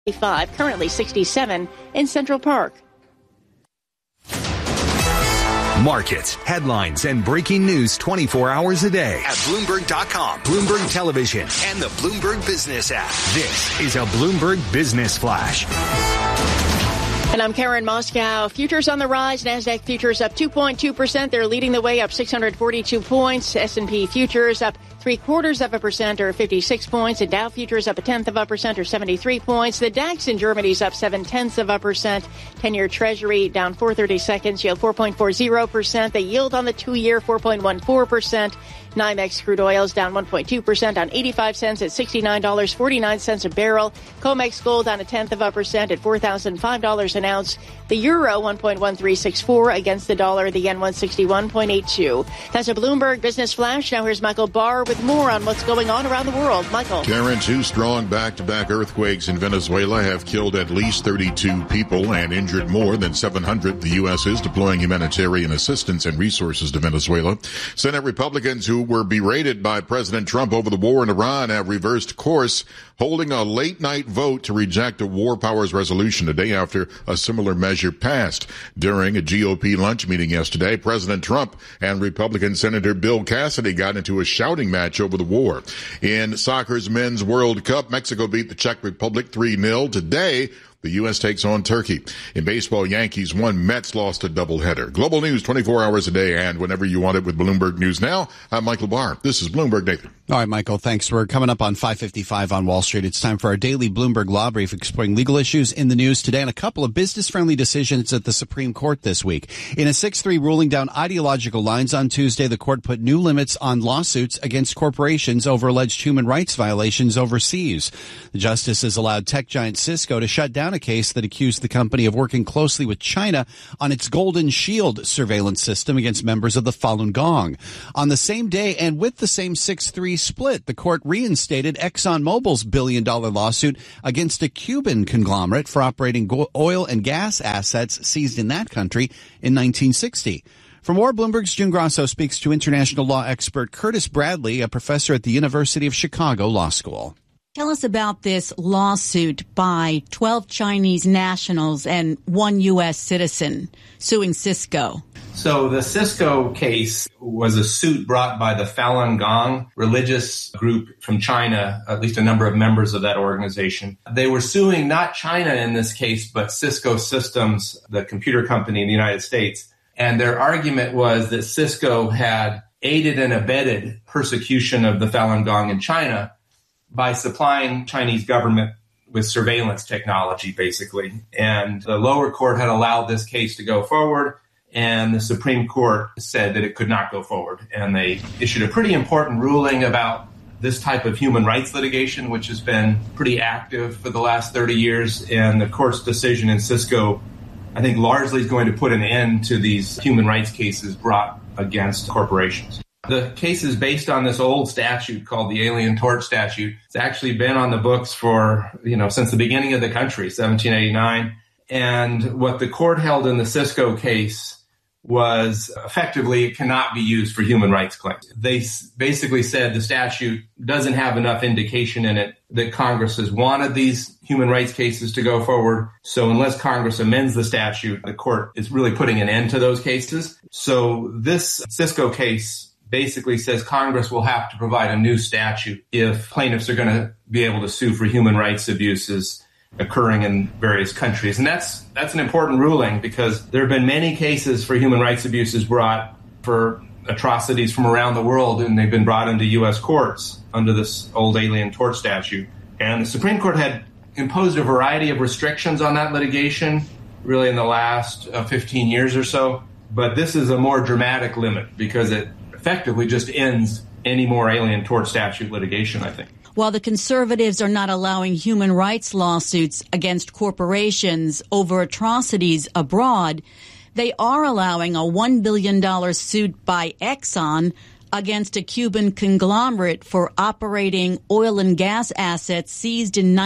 currently 67 in Central Park. Markets, headlines, and breaking news 24 hours a day at Bloomberg.com, Bloomberg Television, and the Bloomberg Business app. This is a Bloomberg Business Flash. And I'm Karen Moscow. Futures on the rise. NASDAQ futures up 2.2%. They're leading the way, up 642 points. S&P futures up 0.75% or 56 points. And Dow futures up 0.1% or 73 points. The DAX in Germany's up 0.7%. 10-year Treasury down 4/32, yield 4.40%. The yield on the 2-year 4.14%. NYMEX crude oils down 1.2%, down 85 cents at $69.49 a barrel. COMEX gold down 0.1% at $4,005 an ounce. The euro 1.1364 against the dollar. The yen 161.82. That's a Bloomberg Business Flash. Now here's Michael Barr with more on what's going on around the world. Michael. Karen, 2 strong back-to-back earthquakes in Venezuela have killed at least 32 people and injured more than 700. The U.S. is deploying humanitarian assistance and resources to Venezuela. Senate Republicans who were berated by President Trump over the war in Iran have reversed course, holding a late-night vote to reject a war powers resolution a day after a similar measure passed. During a GOP lunch meeting yesterday, President Trump and Republican Senator Bill Cassidy got into a shouting match over the war. In soccer's Men's World Cup, Mexico beat the Czech Republic 3-0. Today, the U.S. takes on Turkey. In baseball, Yankees won, Mets lost a doubleheader. Global news 24 hours a day and whenever you want it with Bloomberg News Now. I'm Michael Barr. This is Bloomberg Nathan. All right, Michael, thanks. We're coming up on 5:55 on Wall Street. It's time for our daily Bloomberg Law Brief exploring legal issues in the news today and a couple of business-friendly decisions at the Supreme Court this week. In a 6-3 ruling down ideological lines on Tuesday, the court put new limits on lawsuits against corporations over alleged human rights violations overseas. The justices allowed tech giant Cisco to shut down a case that accused the company of working closely with China on its Golden Shield surveillance system against members of the Falun Gong. On the same day and with the same 6-3 split, the court reinstated ExxonMobil's billion-dollar lawsuit against a Cuban conglomerate for operating oil and gas assets seized in that country in 1960. For more, Bloomberg's June Grosso speaks to international law expert Curtis Bradley, a professor at the University of Chicago Law School. Tell us about this lawsuit by 12 Chinese nationals and 1 U.S. citizen suing Cisco. So the Cisco case was a suit brought by the Falun Gong religious group from China, at least a number of members of that organization. They were suing not China in this case, but Cisco Systems, the computer company in the United States. And their argument was that Cisco had aided and abetted persecution of the Falun Gong in China by supplying Chinese government with surveillance technology, basically. And the lower court had allowed this case to go forward, and the Supreme Court said that it could not go forward. And they issued a pretty important ruling about this type of human rights litigation, which has been pretty active for the last 30 years. And the court's decision in Cisco, I think, largely is going to put an end to these human rights cases brought against corporations. The case is based on this old statute called the Alien Tort Statute. It's actually been on the books for, since the beginning of the country, 1789. And what the court held in the Cisco case was effectively it cannot be used for human rights claims. They basically said the statute doesn't have enough indication in it that Congress has wanted these human rights cases to go forward. So unless Congress amends the statute, the court is really putting an end to those cases. So this Cisco case basically says Congress will have to provide a new statute if plaintiffs are going to be able to sue for human rights abuses occurring in various countries. And that's an important ruling because there have been many cases for human rights abuses brought for atrocities from around the world, and they've been brought into U.S. courts under this old Alien Tort Statute. And the Supreme Court had imposed a variety of restrictions on that litigation really in the last 15 years or so. But this is a more dramatic limit because it effectively just ends any more Alien Tort Statute litigation, I think. While the conservatives are not allowing human rights lawsuits against corporations over atrocities abroad, they are allowing a $1 billion suit by Exxon against a Cuban conglomerate for operating oil and gas assets seized in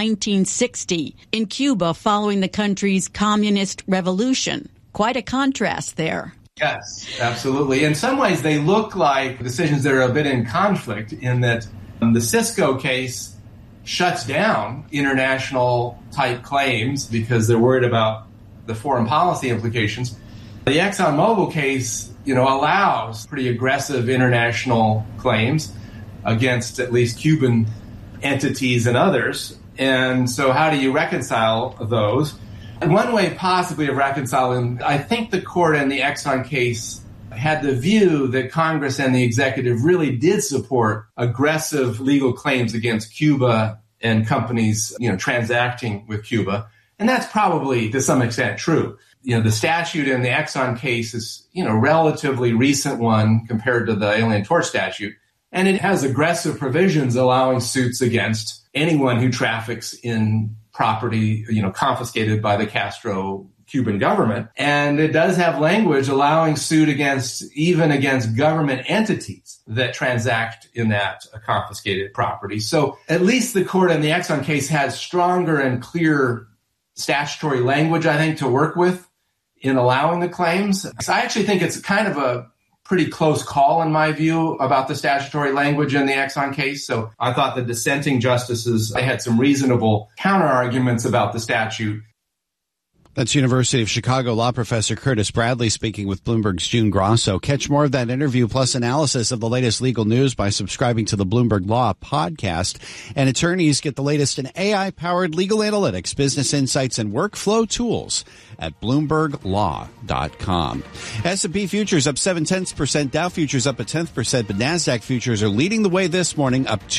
1960 in Cuba following the country's communist revolution. Quite a contrast there. Yes, absolutely. In some ways, they look like decisions that are a bit in conflict in that the Cisco case shuts down international type claims because they're worried about the foreign policy implications. The ExxonMobil case, allows pretty aggressive international claims against at least Cuban entities and others. And so how do you reconcile those? And one way possibly of reconciling, I think the court in the Exxon case had the view that Congress and the executive really did support aggressive legal claims against Cuba and companies, transacting with Cuba. And that's probably to some extent true. The statute in the Exxon case is, relatively recent one compared to the Alien Tort Statute. And it has aggressive provisions allowing suits against anyone who traffics in property, confiscated by the Castro Cuban government. And it does have language allowing suit against government entities that transact in that confiscated property. So at least the court in the Exxon case had stronger and clear statutory language, I think, to work with in allowing the claims. So I actually think it's kind of a pretty close call, in my view, about the statutory language in the Exxon case. So I thought the dissenting justices, they had some reasonable counter-arguments about the statute. That's University of Chicago law professor Curtis Bradley speaking with Bloomberg's June Grosso. Catch more of that interview plus analysis of the latest legal news by subscribing to the Bloomberg Law podcast. And attorneys get the latest in AI-powered legal analytics, business insights, and workflow tools at BloombergLaw.com. S&P futures up 0.7%, Dow futures up 0.1%, but NASDAQ futures are leading the way this morning, up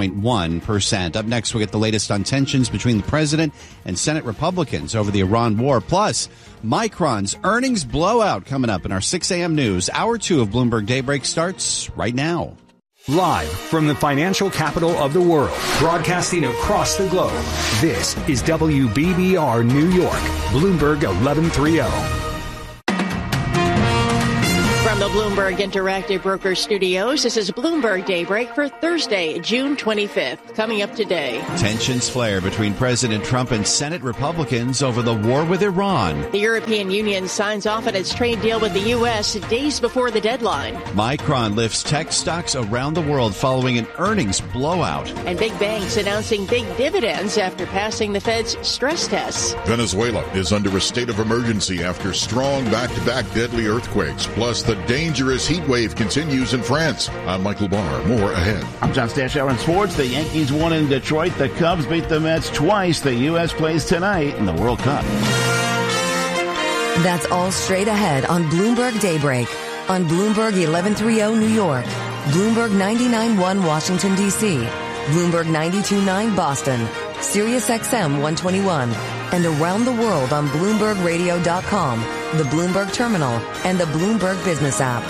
2.1%. Up next, we'll get the latest on tensions between the president and Senate Republicans over the Iran war. Plus, Micron's earnings blowout coming up in our 6 a.m. news. Hour 2 of Bloomberg Daybreak starts right now. Live from the financial capital of the world, broadcasting across the globe, this is WBBR New York, Bloomberg 1130. From the Bloomberg Interactive Broker Studios, this is Bloomberg Daybreak for Thursday, June 25th. Coming up today. Tensions flare between President Trump and Senate Republicans over the war with Iran. The European Union signs off on its trade deal with the U.S. days before the deadline. Micron lifts tech stocks around the world following an earnings blowout. And big banks announcing big dividends after passing the Fed's stress tests. Venezuela is under a state of emergency after strong back-to-back deadly earthquakes. Plus, the dangerous heat wave continues in France. I'm Michael Barr. More ahead. I'm John Stashower in sports. The Yankees won in Detroit. The Cubs beat the Mets twice. The U.S. plays tonight in the World Cup. That's all straight ahead on Bloomberg Daybreak. On Bloomberg 1130 New York. Bloomberg 99.1 Washington, D.C. Bloomberg 92.9 Boston. Sirius XM 121. And around the world on BloombergRadio.com, the Bloomberg Terminal, and the Bloomberg Business app.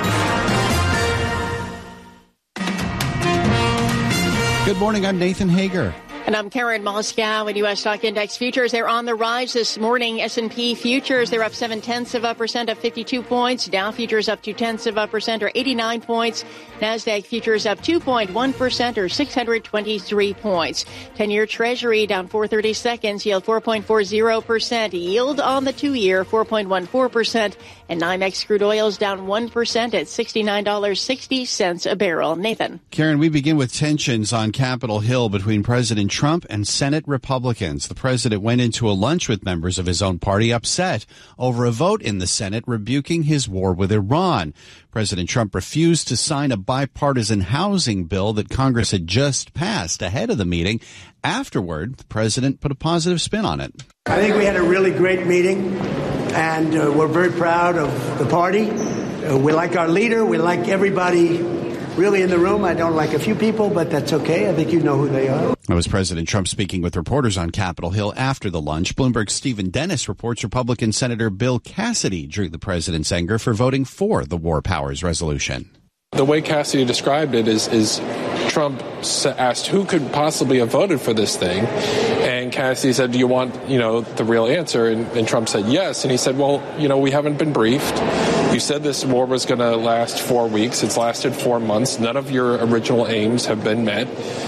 Good morning, I'm Nathan Hager. And I'm Karen Moscow. And U.S. stock index futures, they're on the rise this morning. S&P futures, they're up 0.7%, up 52 points. Dow futures up 0.2%, or 89 points. NASDAQ futures up 2.1%, or 623 points. 10-year Treasury down 430 seconds, yield 4.40%. Yield on the 2-year, 4.14%. And NYMEX crude oil's down 1% at $69.60 a barrel. Nathan. Karen, we begin with tensions on Capitol Hill between President Trump and Senate Republicans. The president went into a lunch with members of his own party upset over a vote in the Senate rebuking his war with Iran. President Trump refused to sign a bipartisan housing bill that Congress had just passed ahead of the meeting. Afterward, the president put a positive spin on it. I think we had a really great meeting, and we're very proud of the party. We like our leader. We like everybody really in the room. I don't like a few people, but that's okay. I think you know who they are. That was President Trump speaking with reporters on Capitol Hill after the lunch. Bloomberg's Stephen Dennis reports Republican Senator Bill Cassidy drew the president's anger for voting for the War Powers Resolution. The way Cassidy described it is Trump asked who could possibly have voted for this thing, and Cassidy said, do you want, the real answer? And Trump said yes, and he said, well, we haven't been briefed. You said this war was going to last 4 weeks. It's lasted 4 months. None of your original aims have been met,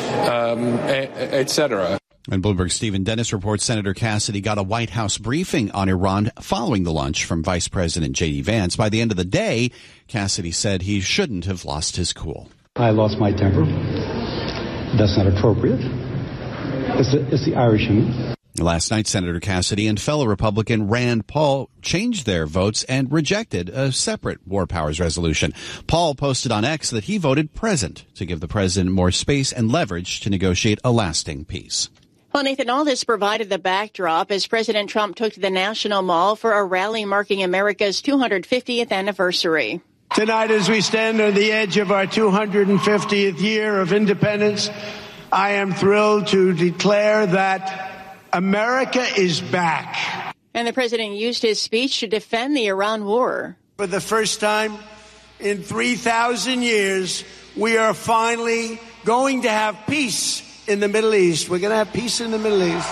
et cetera. And Bloomberg's Stephen Dennis reports Senator Cassidy got a White House briefing on Iran following the lunch from Vice President J.D. Vance. By the end of the day, Cassidy said he shouldn't have lost his cool. I lost my temper. That's not appropriate. is the Irishman. Last night, Senator Cassidy and fellow Republican Rand Paul changed their votes and rejected a separate war powers resolution. Paul posted on X that he voted present to give the president more space and leverage to negotiate a lasting peace. Well, Nathan, all this provided the backdrop as President Trump took to the National Mall for a rally marking America's 250th anniversary. Tonight, as we stand on the edge of our 250th year of independence, I am thrilled to declare that America is back. And the president used his speech to defend the Iran war. For the first time in 3,000 years, we are finally going to have peace in the Middle East. We're going to have peace in the Middle East.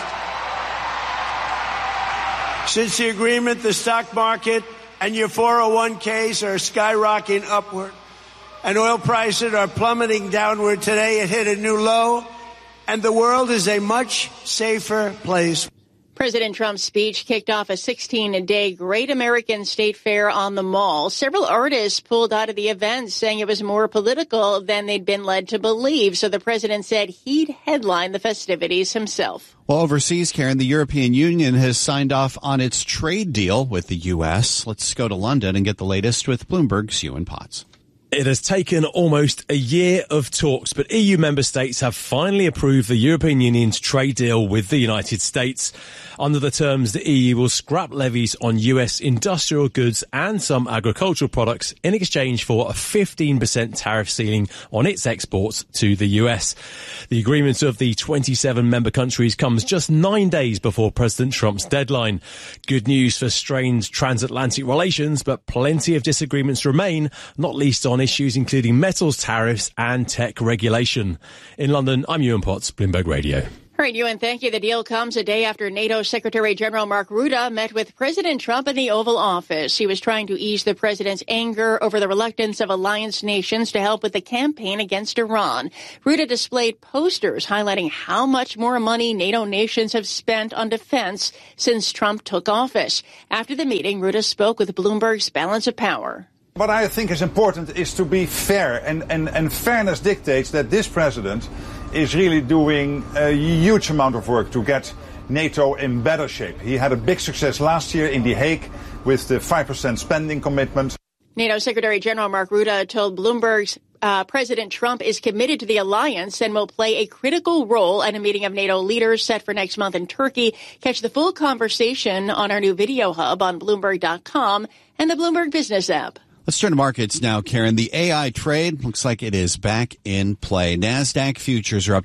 Since the agreement, the stock market and your 401ks are skyrocketing upward, and oil prices are plummeting downward. Today it hit a new low, and the world is a much safer place. President Trump's speech kicked off a 16-day Great American State Fair on the Mall. Several artists pulled out of the event, saying it was more political than they'd been led to believe. So the president said he'd headline the festivities himself. Well, overseas, Karen, the European Union has signed off on its trade deal with the U.S. Let's go to London and get the latest with Bloomberg's Ewan Potts. It has taken almost a year of talks, but EU member states have finally approved the European Union's trade deal with the United States. Under the terms, the EU will scrap levies on US industrial goods and some agricultural products in exchange for a 15% tariff ceiling on its exports to the US. The agreement of the 27 member countries comes just 9 days before President Trump's deadline. Good news for strained transatlantic relations, but plenty of disagreements remain, not least on issues including metals tariffs and tech regulation. In London, I'm Ewan Potts, Bloomberg Radio. All right, Ewan, thank you. The deal comes a day after NATO Secretary General Mark Rutte met with President Trump in the Oval Office. He was trying to ease the president's anger over the reluctance of alliance nations to help with the campaign against Iran. Rutte displayed posters highlighting how much more money NATO nations have spent on defense since Trump took office. After the meeting, Rutte spoke with Bloomberg's Balance of Power. What I think is important is to be fair, and fairness dictates that this president is really doing a huge amount of work to get NATO in better shape. He had a big success last year in The Hague with the 5% spending commitment. NATO Secretary General Mark Rutte told Bloomberg's President Trump is committed to the alliance and will play a critical role at a meeting of NATO leaders set for next month in Turkey. Catch the full conversation on our new video hub on Bloomberg.com and the Bloomberg Business app. Let's turn to markets now, Karen. The AI trade looks like it is back in play. NASDAQ futures are up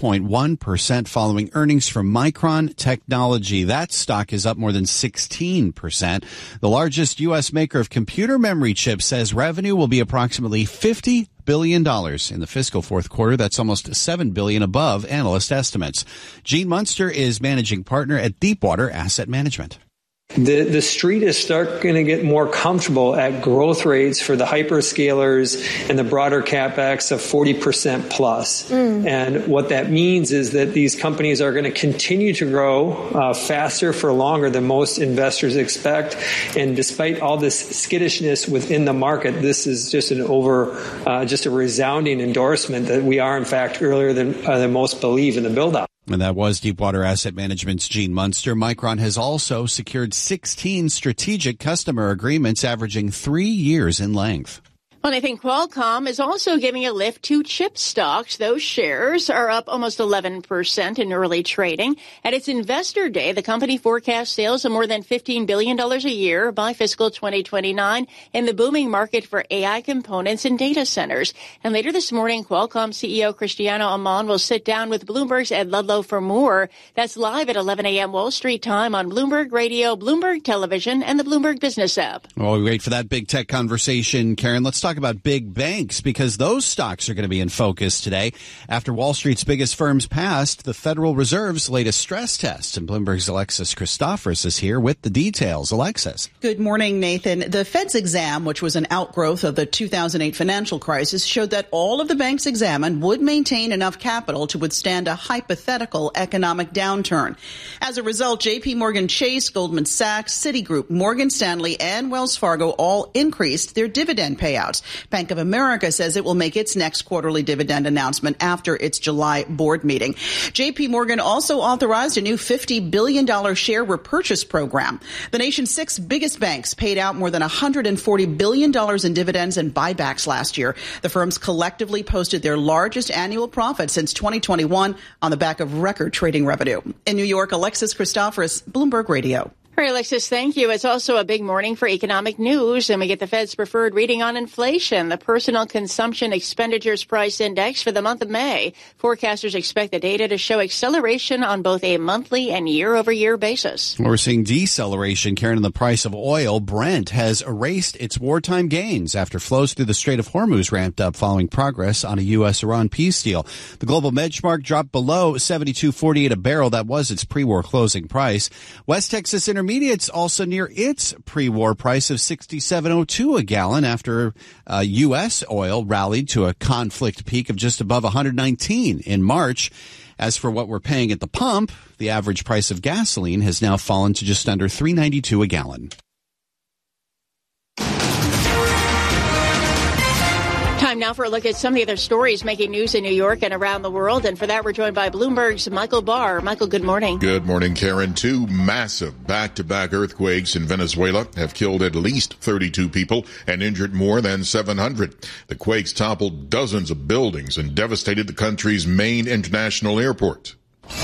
2.1% following earnings from Micron Technology. That stock is up more than 16%. The largest U.S. maker of computer memory chips says revenue will be approximately $50 billion in the fiscal fourth quarter. That's almost $7 billion above analyst estimates. Gene Munster is managing partner at Deepwater Asset Management. The street is starting to get more comfortable at growth rates for the hyperscalers and the broader CapEx of 40% plus. And what that means is that these companies are going to continue to grow faster for longer than most investors expect. And despite all this skittishness within the market, this is just just a resounding endorsement that we are, in fact, earlier than most believe in the build-out. And that was Deepwater Asset Management's Gene Munster. Micron has also secured 16 strategic customer agreements averaging 3 years in length. Well, I think Qualcomm is also giving a lift to chip stocks. Those shares are up almost 11% in early trading. At its investor day, the company forecast sales of more than $15 billion a year by fiscal 2029 in the booming market for AI components and data centers. And later this morning, Qualcomm CEO Cristiano Amon will sit down with Bloomberg's Ed Ludlow for more. That's live at 11 a.m. Wall Street time on Bloomberg Radio, Bloomberg Television, and the Bloomberg Business app. While we wait for that big tech conversation, Karen, let's talk about big banks because those stocks are going to be in focus today after Wall Street's biggest firms passed the Federal Reserve's latest stress test. And Bloomberg's Alexis Christophorous is here with the details. Alexis. Good morning, Nathan. The Fed's exam, which was an outgrowth of the 2008 financial crisis, showed that all of the banks examined would maintain enough capital to withstand a hypothetical economic downturn. As a result, J.P. Morgan Chase, Goldman Sachs, Citigroup, Morgan Stanley, and Wells Fargo all increased their dividend payouts. Bank of America says it will make its next quarterly dividend announcement after its July board meeting. J.P. Morgan also authorized a new $50 billion share repurchase program. The nation's 6 biggest banks paid out more than $140 billion in dividends and buybacks last year. The firms collectively posted their largest annual profit since 2021 on the back of record trading revenue. In New York, Alexis Christoforous, Bloomberg Radio. All right, Alexis, thank you. It's also a big morning for economic news, and we get the Fed's preferred reading on inflation, the Personal Consumption Expenditures Price Index for the month of May. Forecasters expect the data to show acceleration on both a monthly and year-over-year basis. We're seeing deceleration, Karen, in the price of oil. Brent has erased its wartime gains after flows through the Strait of Hormuz ramped up following progress on a U.S.-Iran peace deal. The global benchmark dropped below $72.48 a barrel. That was its pre-war closing price. West Texas Intermediate's also near its pre-war price of $67.02 a gallon after U.S. oil rallied to a conflict peak of just above $119 in March. As for what we're paying at the pump, the average price of gasoline has now fallen to just under $3.92 a gallon. Time now for a look at some of the other stories making news in New York and around the world. And for that, we're joined by Bloomberg's Michael Barr. Michael, good morning. Good morning, Karen. 2 massive back-to-back earthquakes in Venezuela have killed at least 32 people and injured more than 700. The quakes toppled dozens of buildings and devastated the country's main international airport.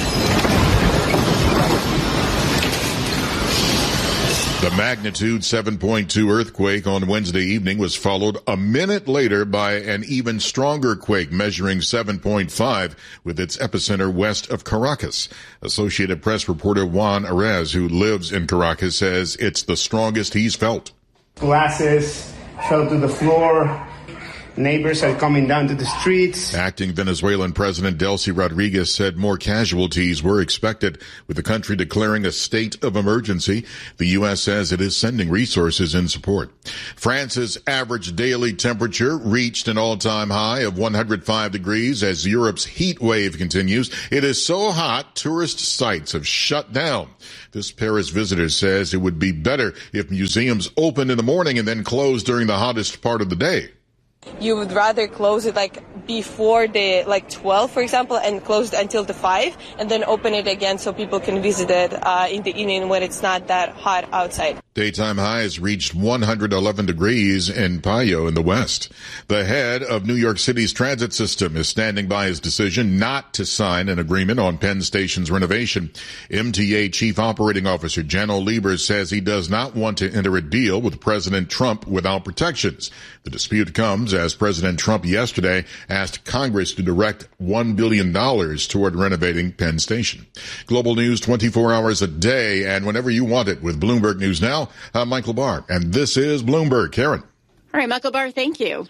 The magnitude 7.2 earthquake on Wednesday evening was followed a minute later by an even stronger quake measuring 7.5 with its epicenter west of Caracas. Associated Press reporter Juan Arez, who lives in Caracas, says it's the strongest he's felt. Glasses fell to the floor. Neighbors are coming down to the streets. Acting Venezuelan President Delcy Rodriguez said more casualties were expected, with the country declaring a state of emergency. The U.S. says it is sending resources in support. France's average daily temperature reached an all-time high of 105 degrees as Europe's heat wave continues. It is so hot, tourist sites have shut down. This Paris visitor says it would be better if museums opened in the morning and then closed during the hottest part of the day. You would rather close it before the 12, for example, and close it until the 5, and then open it again so people can visit it in the evening when it's not that hot outside. Daytime highs reached 111 degrees in Payo in the west. The head of New York City's transit system is standing by his decision not to sign an agreement on Penn Station's renovation. MTA Chief Operating Officer Janno Lieber says he does not want to enter a deal with President Trump without protections. The dispute comes as President Trump yesterday asked Congress to direct $1 billion toward renovating Penn Station. Global news 24 hours a day and whenever you want it with Bloomberg News Now. I'm Michael Barr, and this is Bloomberg. Karen. All right, Michael Barr, thank you.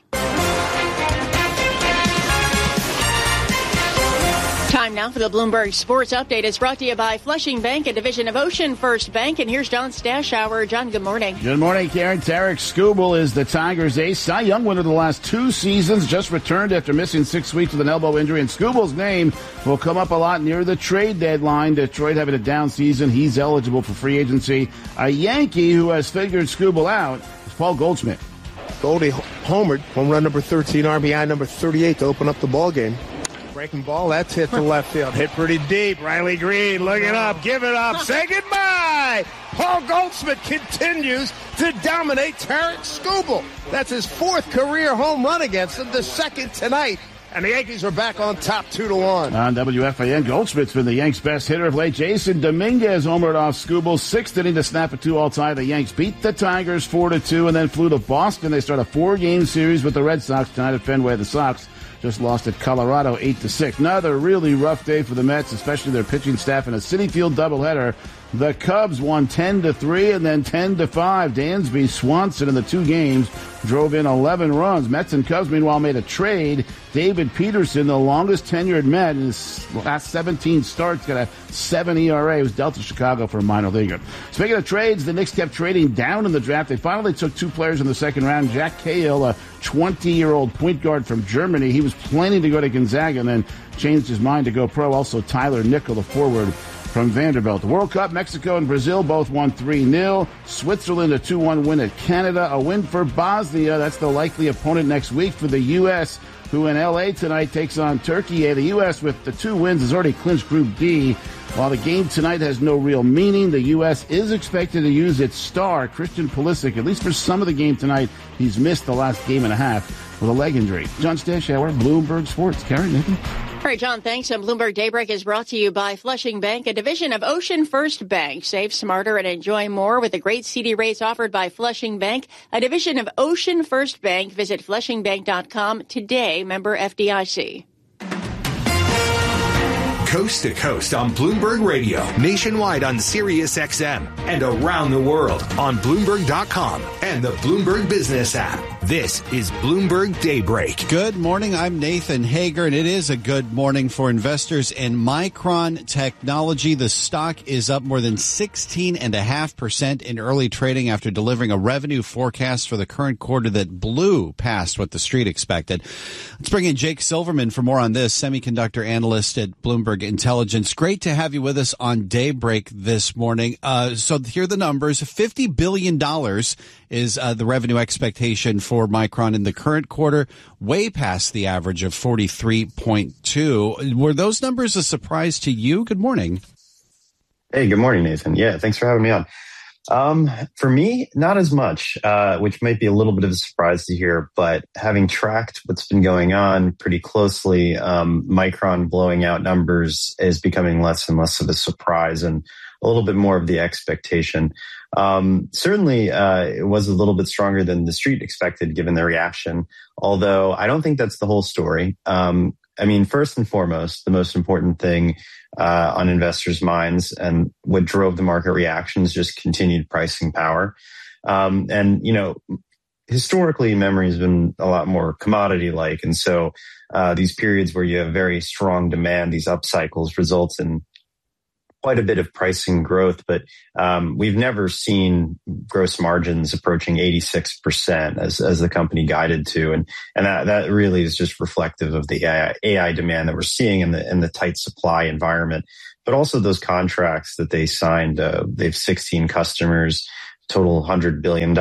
Time now for the Bloomberg Sports Update. It's brought to you by Flushing Bank, a division of Ocean First Bank. And here's John Stashower. John, good morning. Good morning, Karen. Tarek Skubal is the Tigers' ace. Cy Young winner the last 2 seasons, just returned after missing 6 weeks with an elbow injury. And Skubal's name will come up a lot near the trade deadline. Detroit having a down season. He's eligible for free agency. A Yankee who has figured Skubal out is Paul Goldschmidt. Goldie homered, home run number 13, RBI number 38 to open up the ball game. Breaking ball, that's hit to left field. Hit pretty deep. Riley Green, look it up, give it up, say goodbye. Paul Goldschmidt continues to dominate Tarek Skubal. That's his 4th career home run against him, the 2nd tonight. And the Yankees are back on top 2-1. On WFAN, Goldschmidt's been the Yanks' best hitter of late. Jason Dominguez homered off Skubal, 6th inning to snap a 2-all tie. The Yanks beat the Tigers 4-2 and then flew to Boston. They start a 4-game series with the Red Sox tonight at Fenway. The Sox just lost at Colorado 8-6. Another really rough day for the Mets, especially their pitching staff in a Citi Field doubleheader. The Cubs won 10-3 and then 10-5. Dansby Swanson in the 2 games drove in 11 runs. Mets and Cubs, meanwhile, made a trade. David Peterson, the longest tenured Met in his last 17 starts, got a 7 ERA. It was dealt to Chicago for a minor leaguer. Speaking of trades, the Knicks kept trading down in the draft. They finally took 2 players in the second round. Jack Cahill, a 20-year-old point guard from Germany. He was planning to go to Gonzaga and then changed his mind to go pro. Also, Tyler Nickel, the forward from Vanderbilt. The World Cup, Mexico and Brazil both won 3-0. Switzerland, a 2-1 win at Canada. A win for Bosnia. That's the likely opponent next week for the U.S., who in L.A. tonight takes on Turkey. The U.S. with the 2 wins has already clinched Group D. While the game tonight has no real meaning, the U.S. is expected to use its star, Christian Pulisic, at least for some of the game tonight. He's missed the last game and a half with a leg injury. John Stashower, Bloomberg Sports. Karen, Nathan? All right, John, thanks. And Bloomberg Daybreak is brought to you by Flushing Bank, a division of Ocean First Bank. Save smarter and enjoy more with the great CD rates offered by Flushing Bank, a division of Ocean First Bank. Visit flushingbank.com today. Member FDIC. Coast to coast on Bloomberg Radio, nationwide on Sirius XM, and around the world on Bloomberg.com and the Bloomberg Business app. This is Bloomberg Daybreak. Good morning. I'm Nathan Hager, and it is a good morning for investors in Micron Technology. The stock is up more than 16.5% in early trading after delivering a revenue forecast for the current quarter that blew past what the street expected. Let's bring in Jake Silverman for more on this, semiconductor analyst at Bloomberg Intelligence. Great to have you with us on Daybreak this morning. So here are the numbers. $50 billion is the revenue expectation for Micron in the current quarter, way past the average of 43.2. Were those numbers a surprise to you? Good morning. Hey, good morning, Nathan. Yeah, thanks for having me on. For me, not as much, which might be a little bit of a surprise to hear, but having tracked what's been going on pretty closely, Micron blowing out numbers is becoming less and less of a surprise and a little bit more of the expectation. Certainly, it was a little bit stronger than the street expected given the reaction, although I don't think that's the whole story. I mean, first and foremost, the most important thing on investors' minds and what drove the market reaction is just continued pricing power. And, you know, historically, memory has been a lot more commodity-like. And so these periods where you have very strong demand, these up cycles results in quite a bit of pricing growth, but we've never seen gross margins approaching 86% as the company guided to, and that really is just reflective of the AI demand that we're seeing in the tight supply environment, but also those contracts that they signed. They have 16 customers, total $100 billion.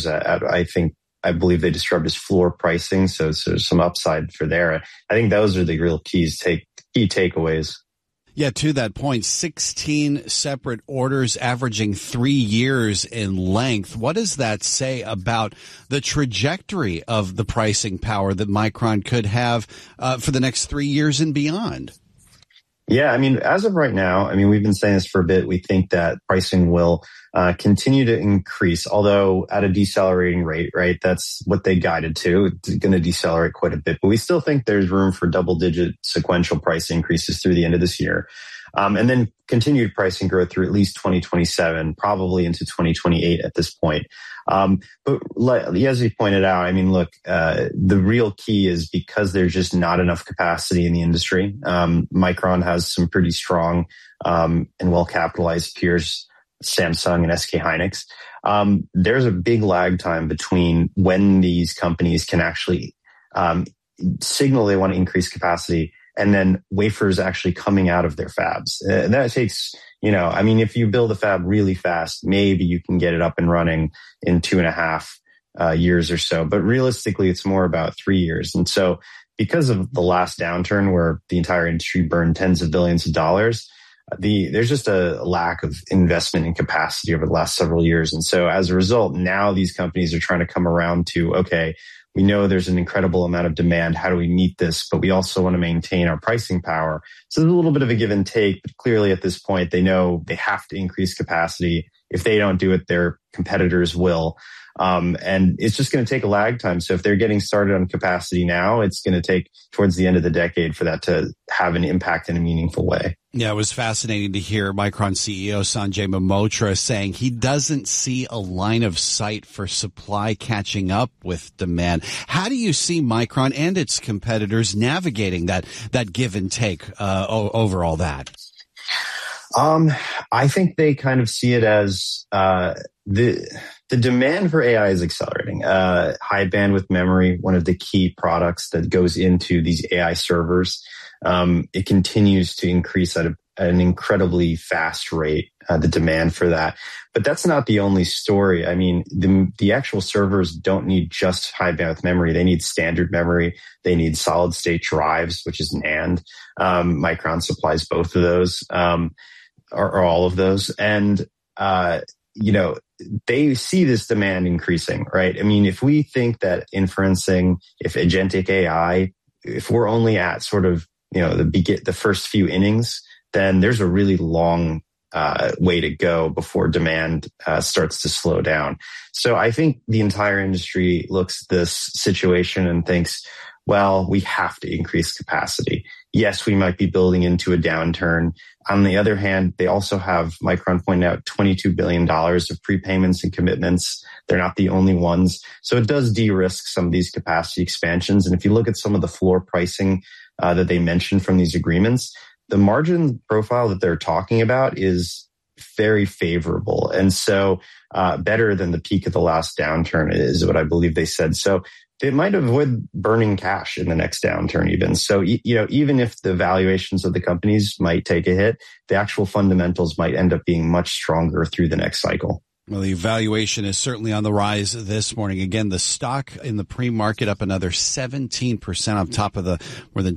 I believe they described as floor pricing, so there's some upside for there. I think those are the real key takeaways. Yeah, to that point, 16 separate orders averaging 3 years in length. What does that say about the trajectory of the pricing power that Micron could have for the next 3 years and beyond? Yeah, I mean, as of right now, I mean, we've been saying this for a bit. We think that pricing will continue to increase, although at a decelerating rate, right? That's what they guided to. It's going to decelerate quite a bit, but we still think there's room for double-digit sequential price increases through the end of this year. And then continued pricing growth through at least 2027, probably into 2028 at this point. But as we pointed out, I mean, look, the real key is because there's just not enough capacity in the industry. Micron has some pretty strong and well-capitalized peers, Samsung and SK Hynix. There's a big lag time between when these companies can actually signal they want to increase capacity and then wafers actually coming out of their fabs. And that takes, you know, I mean, if you build a fab really fast, maybe you can get it up and running in 2.5 years or so. But realistically, it's more about 3 years. And so because of the last downturn where the entire industry burned tens of billions of dollars, there's just a lack of investment in capacity over the last several years. And so as a result, now these companies are trying to come around to, okay, we know there's an incredible amount of demand. How do we meet this? But we also want to maintain our pricing power. So there's a little bit of a give and take, but clearly at this point, they know they have to increase capacity. If they don't do it, their competitors will. And it's just going to take a lag time. So if they're getting started on capacity now, it's going to take towards the end of the decade for that to have an impact in a meaningful way. Yeah, it was fascinating to hear Micron CEO Sanjay Mehrotra saying he doesn't see a line of sight for supply catching up with demand. How do you see Micron and its competitors navigating that give and take over all that? I think they kind of see it as the demand for AI is accelerating. High bandwidth memory, one of the key products that goes into these AI servers, it continues to increase at a an incredibly fast rate, the demand for that. But that's not the only story. I mean, the actual servers don't need just high bandwidth memory. They need standard memory. They need solid state drives, which is NAND. Micron supplies both of those, or all of those. And, they see this demand increasing, right? I mean, if we think that inferencing, if agentic AI, if we're only at sort of, the first few innings, then there's a really long way to go before demand starts to slow down. So I think the entire industry looks at this situation and thinks, well, we have to increase capacity. Yes, we might be building into a downturn. On the other hand, they also have, Micron pointed out, $22 billion of prepayments and commitments. They're not the only ones. So it does de-risk some of these capacity expansions. And if you look at some of the floor pricing that they mentioned from these agreements, the margin profile that they're talking about is very favorable. And so better than the peak of the last downturn is what I believe they said. So they might avoid burning cash in the next downturn even. So, even if the valuations of the companies might take a hit, the actual fundamentals might end up being much stronger through the next cycle. Well, the valuation is certainly on the rise this morning. Again, the stock in the pre-market up another 17% on top of the more than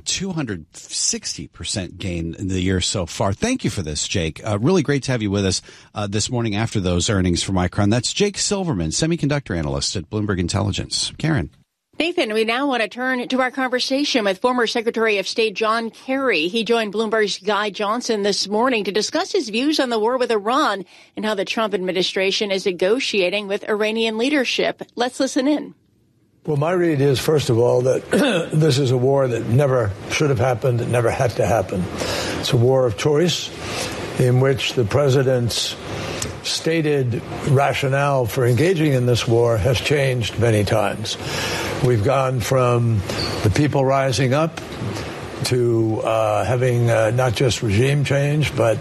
260% gain in the year so far. Thank you for this, Jake. Really great to have you with us this morning after those earnings for Micron. That's Jake Silverman, semiconductor analyst at Bloomberg Intelligence. Karen. Nathan, we now want to turn to our conversation with former Secretary of State John Kerry. He joined Bloomberg's Guy Johnson this morning to discuss his views on the war with Iran and how the Trump administration is negotiating with Iranian leadership. Let's listen in. Well, my read is, first of all, that this is a war that never should have happened, it never had to happen. It's a war of choice in which the president's stated rationale for engaging in this war has changed many times. We've gone from the people rising up to having not just regime change, but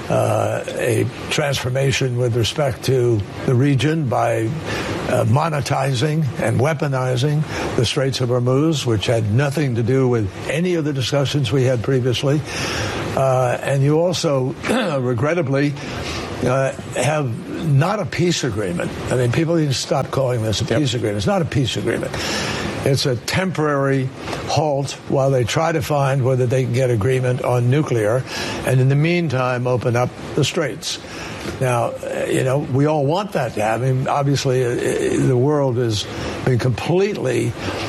a transformation with respect to the region by monetizing and weaponizing the Straits of Hormuz, which had nothing to do with any of the discussions we had previously. And you also, regrettably, have not a peace agreement. I mean, people need to stop calling this a peace agreement. It's not a peace agreement. It's a temporary halt while they try to find whether they can get agreement on nuclear, and in the meantime, open up the Straits. Now, we all want that to happen. I mean, obviously, the world has been completely